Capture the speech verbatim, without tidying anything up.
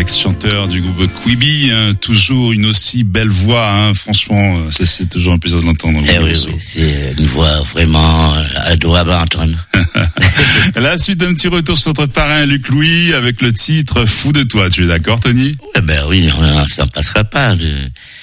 ex-chanteur du groupe Quibi, hein, toujours une aussi belle voix, hein, franchement, c'est, c'est toujours un plaisir de l'entendre. Eh oui, oui, c'est une voix vraiment adorable à entendre. La suite d'un petit retour sur notre parrain Luc Louis avec le titre Fou de toi, tu es d'accord Tony? Eh ben oui, ça ne passera pas. Le...